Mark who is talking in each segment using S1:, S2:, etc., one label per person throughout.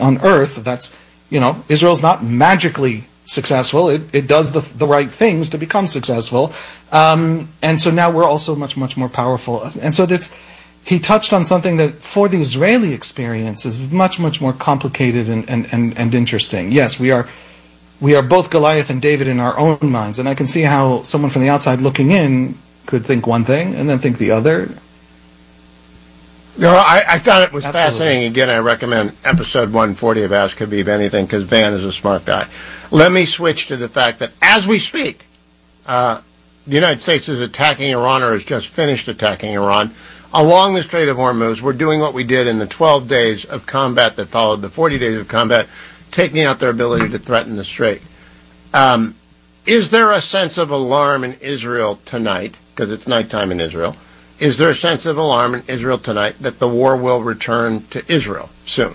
S1: on earth. That's, Israel's not magically successful. It does the right things to become successful. And so now we're also much, much more powerful. And so he touched on something that for the Israeli experience is much, much more complicated and interesting. Yes, we are both Goliath and David in our own minds. And I can see how someone from the outside looking in could think one thing and then think the other.
S2: I thought it was fascinating. Again, I recommend episode 140 of Ask Habib Anything, because Van is a smart guy. Let me switch to the fact that as we speak, the United States is attacking Iran, or has just finished attacking Iran, along the Strait of Hormuz. We're doing what we did in the 12 days of combat that followed the 40 days of combat, taking out their ability to threaten the Strait. Is there a sense of alarm in Israel tonight, because it's nighttime in Israel? Is there a sense of alarm in Israel tonight that the war will return to Israel soon?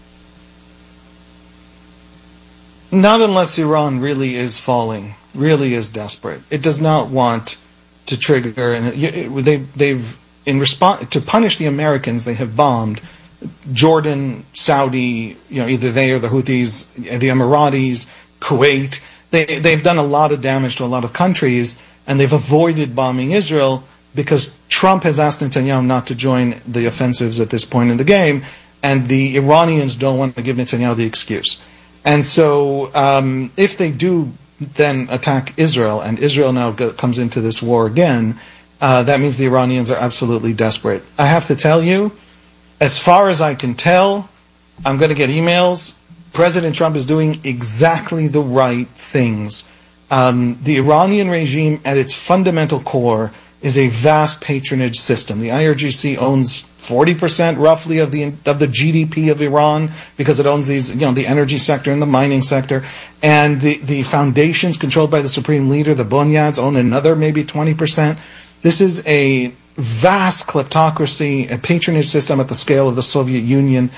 S1: Not unless Iran really is falling, really is desperate. It does not want to trigger, and they've in response to punish the Americans, they have bombed Jordan, Saudi, either they or the Houthis, the Emiratis, Kuwait. They've done a lot of damage to a lot of countries, and they've avoided bombing Israel because Trump has asked Netanyahu not to join the offensives at this point in the game, and the Iranians don't want to give Netanyahu the excuse. And so if they do then attack Israel, and Israel now comes into this war again, that means the Iranians are absolutely desperate. I have to tell you, as far as I can tell, I'm going to get emails. President Trump is doing exactly the right things. The Iranian regime, at its fundamental core, is a vast patronage system. The IRGC owns 40% roughly of the GDP of Iran, because it owns these, the energy sector and the mining sector. And the foundations controlled by the supreme leader, the Bunyads, own another maybe 20%. This is a vast kleptocracy, a patronage system at the scale of the Soviet Union,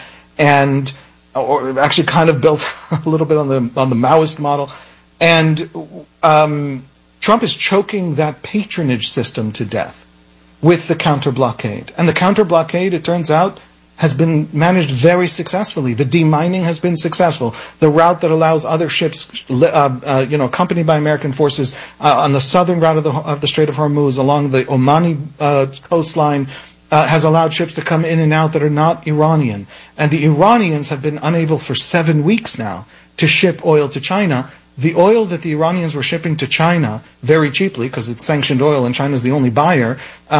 S1: or actually kind of built a little bit on the Maoist model. And Trump is choking that patronage system to death with the counter-blockade. And the counter-blockade, it turns out, has been managed very successfully. The demining has been successful. The route that allows other ships, accompanied by American forces on the southern route of the Strait of Hormuz, along the Omani coastline, has allowed ships to come in and out that are not Iranian. And the Iranians have been unable for 7 weeks now to ship oil to China. The oil that the Iranians were shipping to China very cheaply, because it's sanctioned oil and China's the only buyer,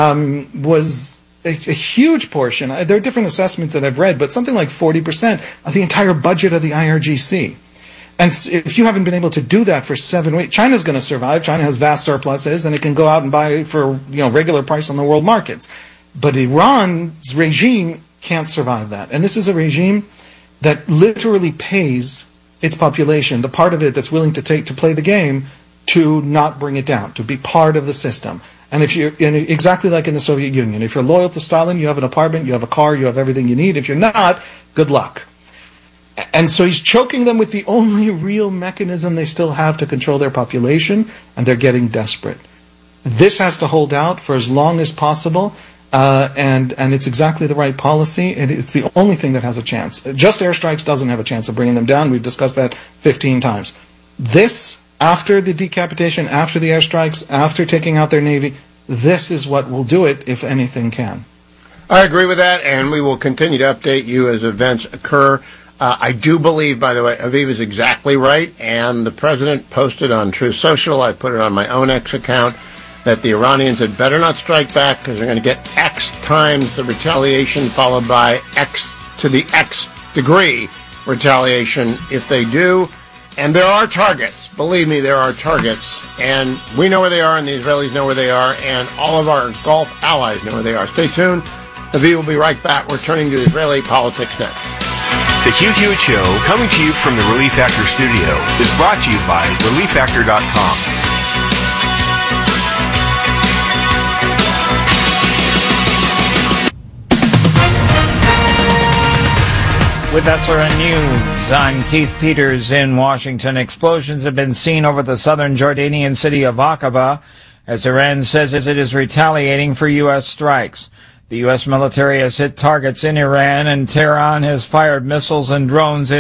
S1: was a huge portion. There are different assessments that I've read, but something like 40% of the entire budget of the IRGC. And if you haven't been able to do that for 7 weeks, China's going to survive. China has vast surpluses, and it can go out and buy for regular price on the world markets. But Iran's regime can't survive that. And this is a regime that literally pays its population, the part of it that's willing to play the game, to not bring it down, to be part of the system. And exactly like in the Soviet Union, if you're loyal to Stalin, you have an apartment, you have a car, you have everything you need. If you're not, good luck. And so he's choking them with the only real mechanism they still have to control their population, and they're getting desperate. This has to hold out for as long as possible. And it's exactly the right policy, and it's the only thing that has a chance. Just airstrikes doesn't have a chance of bringing them down. We've discussed that 15 times. This, after the decapitation, after the airstrikes, after taking out their navy, this is what will do it, if anything can.
S2: I agree with that, and we will continue to update you as events occur. I do believe, by the way, Aviv is exactly right, and the president posted on Truth Social, I put it on my own X account, that the Iranians had better not strike back, because they're going to get X times the retaliation, followed by X to the X degree retaliation if they do. And there are targets. Believe me, there are targets. And we know where they are, and the Israelis know where they are, and all of our Gulf allies know where they are. Stay tuned. Aviv will be right back. We're turning to Israeli politics next.
S3: The QQ Show, coming to you from the Relief Factor studio, is brought to you by ReliefFactor.com.
S4: With SRN News, I'm Keith Peters in Washington. Explosions have been seen over the southern Jordanian city of Aqaba as Iran says it is retaliating for U.S. strikes. The U.S. military has hit targets in Iran, and Tehran has fired missiles and drones in